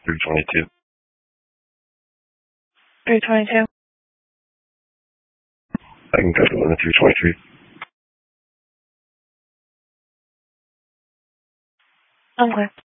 322. 322. I can go to 222. I'm clear.